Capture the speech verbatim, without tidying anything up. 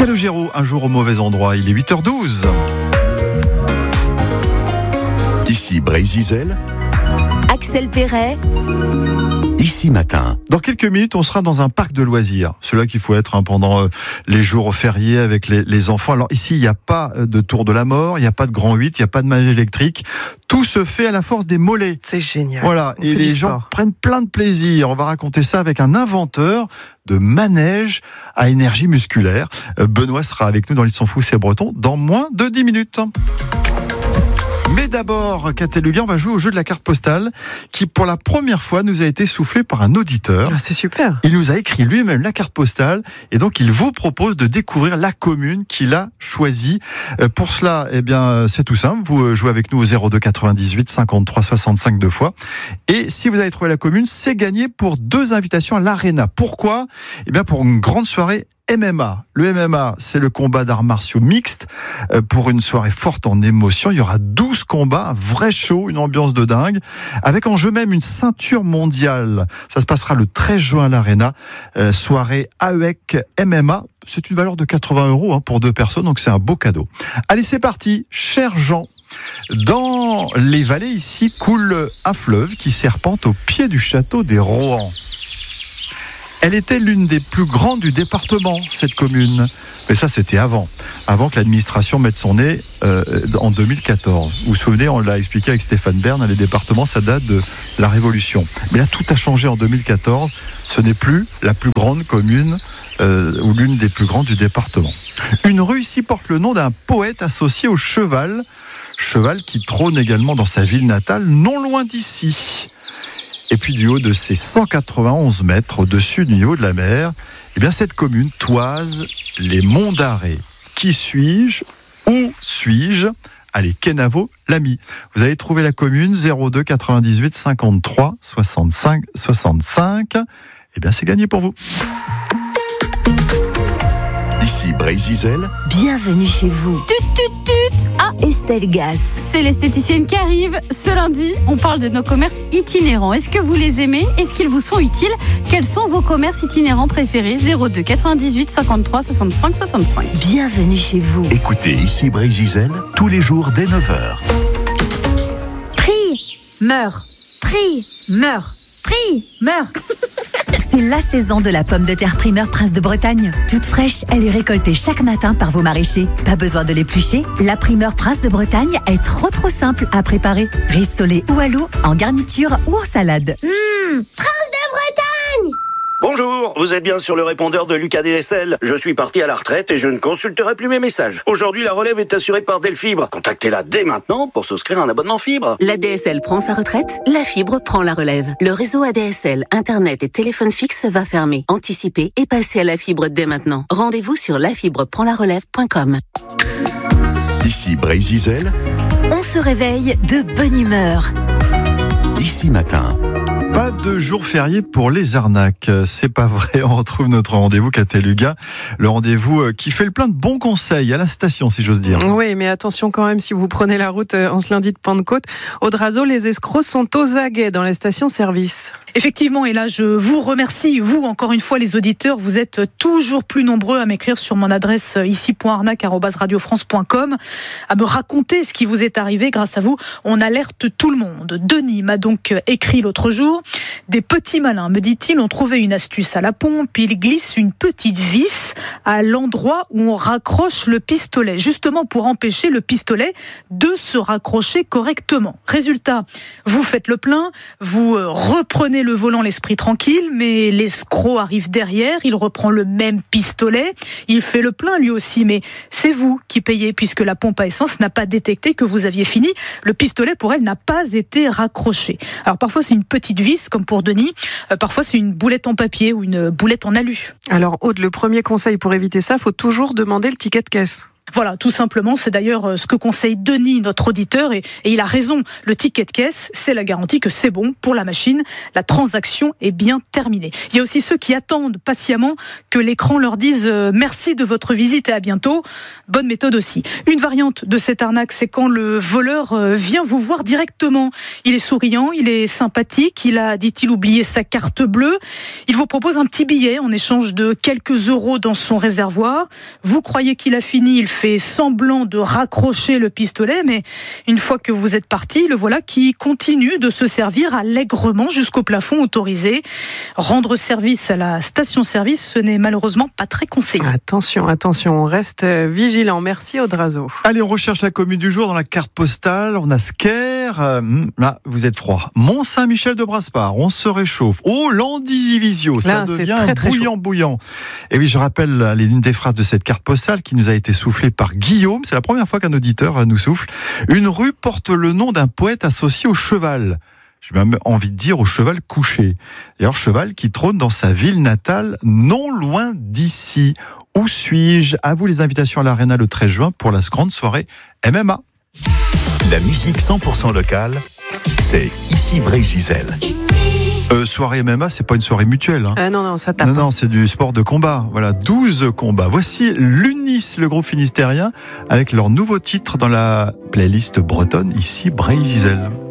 Calogero, un jour au mauvais endroit, il est huit heures douze. Ici Brésil, Axel Perret. Ici Matin. Dans quelques minutes, on sera dans un parc de loisirs. C'est là qu'il faut être hein, pendant euh, les jours fériés avec les, les enfants. Alors ici, il n'y a pas de tour de la mort, il n'y a pas de grand huit, il n'y a pas de manège électrique. Tout se fait à la force des mollets. C'est génial. Voilà, On et les gens prennent plein de plaisir. On va raconter ça avec un inventeur de manège à énergie musculaire. Euh, Benoît sera avec nous dans l'Île s'en fout, c'est breton, dans moins de dix minutes. Mais d'abord, Catéluga, on va jouer au jeu de la carte postale qui, pour la première fois, nous a été soufflé par un auditeur. Ah, c'est super. Il nous a écrit lui-même la carte postale et donc il vous propose de découvrir la commune qu'il a choisie. Pour cela, eh bien, c'est tout simple. Vous jouez avec nous au zéro deux quatre-vingt-dix-huit cinquante-trois soixante-cinq deux fois. Et si vous avez trouvé la commune, c'est gagné pour deux invitations à l'Arena. Pourquoi ? Eh bien, pour une grande soirée M M A. Le M M A, c'est le combat d'arts martiaux mixtes. Pour une soirée forte en émotion, il y aura douze combats, un vrai show, une ambiance de dingue, avec en jeu même une ceinture mondiale. Ça se passera le treize juin à l'Arena. Euh, soirée A E C M M A. C'est une valeur de quatre-vingts euros hein, pour deux personnes, donc c'est un beau cadeau. Allez, c'est parti, cher Jean. Dans les vallées, ici, coule un fleuve qui serpente au pied du château des Rohan. Elle était l'une des plus grandes du département, cette commune. Mais ça, c'était avant. Avant que l'administration mette son nez euh, en deux mille quatorze. Vous vous souvenez, on l'a expliqué avec Stéphane Bern, les départements, ça date de la Révolution. Mais là, tout a changé en deux mille quatorze. Ce n'est plus la plus grande commune euh, ou l'une des plus grandes du département. Une rue ici porte le nom d'un poète associé au cheval. Cheval qui trône également dans sa ville natale, non loin d'ici. Et puis du haut de ses cent quatre-vingt-onze mètres au-dessus du niveau de la mer, eh bien cette commune toise les monts d'Arrée. Qui suis-je ? Où suis-je ? Allez, Kenavo, l'ami. Vous avez trouvé la commune zéro deux quatre-vingt-dix-huit cinquante-trois soixante-cinq soixante-cinq. Eh bien c'est gagné pour vous. Ici Brésil. Bienvenue chez vous. Tut, tut, tut. Ah, Estelle Gass. C'est l'esthéticienne qui arrive. Ce lundi, on parle de nos commerces itinérants. Est-ce que vous les aimez ? Est-ce qu'ils vous sont utiles ? Quels sont vos commerces itinérants préférés ? zéro deux quatre-vingt-dix-huit cinquante-trois soixante-cinq soixante-cinq. Bienvenue chez vous. Écoutez Ici Brésil tous les jours dès neuf heures. Prie, meurs. Prie, meurs. Prie, meurs. C'est la saison de la pomme de terre primeur Prince de Bretagne. Toute fraîche, elle est récoltée chaque matin par vos maraîchers. Pas besoin de l'éplucher. La primeur Prince de Bretagne est trop trop simple à préparer. Rissolée ou à l'eau, en garniture ou en salade. Mmh, Prince de Bretagne. Bonjour, vous êtes bien sur le répondeur de Lucas D S L. Je suis parti à la retraite et je ne consulterai plus mes messages. Aujourd'hui, la relève est assurée par Delfibre. Contactez-la dès maintenant pour souscrire un abonnement fibre. La D S L prend sa retraite, la fibre prend la relève. Le réseau A D S L, Internet et téléphone fixe va fermer. Anticipez et passez à la fibre dès maintenant. Rendez-vous sur la fibre prend la relève point com. Ici Brésil. On se réveille de bonne humeur. Ici Matin. Pas de jour férié pour les arnaques, c'est pas vrai, on retrouve notre rendez-vous Catéluga, le rendez-vous qui fait le plein de bons conseils à la station si j'ose dire. Oui, mais attention quand même si vous prenez la route en ce lundi de Pentecôte, au Drazo, les escrocs sont aux aguets dans les stations-service. Effectivement, et là je vous remercie, vous encore une fois les auditeurs, vous êtes toujours plus nombreux à m'écrire sur mon adresse ici point arnaque arobase radio france point com, à me raconter ce qui vous est arrivé. Grâce à vous, on alerte tout le monde. Denis m'a donc écrit l'autre jour. Des petits malins, me dit-il, ont trouvé une astuce à la pompe. Ils glissent une petite vis à l'endroit où on raccroche le pistolet, justement pour empêcher le pistolet de se raccrocher correctement. Résultat, vous faites le plein, vous reprenez le volant l'esprit tranquille, mais l'escroc arrive derrière, il reprend le même pistolet, il fait le plein lui aussi, mais c'est vous qui payez puisque la pompe à essence n'a pas détecté que vous aviez fini. Le pistolet, pour elle, n'a pas été raccroché. Alors parfois c'est une petite vis, comme pour Denis, euh, parfois c'est une boulette en papier ou une boulette en alu. Alors Aude, le premier conseil pour éviter ça, faut toujours demander le ticket de caisse. Voilà, tout simplement, c'est d'ailleurs ce que conseille Denis, notre auditeur, et, et il a raison. Le ticket de caisse, c'est la garantie que c'est bon pour la machine, la transaction est bien terminée. Il y a aussi ceux qui attendent patiemment que l'écran leur dise euh, merci de votre visite et à bientôt. Bonne méthode aussi. Une variante de cette arnaque, c'est quand le voleur euh, vient vous voir directement. Il est souriant, il est sympathique, il a, dit-il, oublié sa carte bleue. Il vous propose un petit billet en échange de quelques euros dans son réservoir. Vous croyez qu'il a fini, il fait semblant de raccrocher le pistolet, mais une fois que vous êtes parti, le voilà qui continue de se servir allègrement jusqu'au plafond autorisé. Rendre service à la station-service, ce n'est malheureusement pas très conseillé. Attention, attention, on reste vigilant. Merci Audrazo. Allez, on recherche la commune du jour dans la carte postale. On a Sker. Euh, là, vous êtes froid. Mont-Saint-Michel de Brasparts, on se réchauffe. Oh, Landivisiau, ça là, devient très, très bouillant, chaud. bouillant. Et oui, je rappelle allez, l'une des phrases de cette carte postale qui nous a été soufflée par Guillaume. C'est la première fois qu'un auditeur nous souffle. Une rue porte le nom d'un poète associé au cheval. J'ai même envie de dire au cheval couché. D'ailleurs, cheval qui trône dans sa ville natale, non loin d'ici. Où suis-je ? À vous les invitations à l'Arena le treize juin pour la grande soirée M M A. La musique cent pour cent locale, c'est ici Brésil. Euh, soirée M M A, c'est pas une soirée mutuelle. Hein. Euh, non, non, ça tape. Non, non, c'est du sport de combat. Voilà, douze combats. Voici l'Unis, le groupe finistérien, avec leur nouveau titre dans la playlist bretonne, ici Brésil.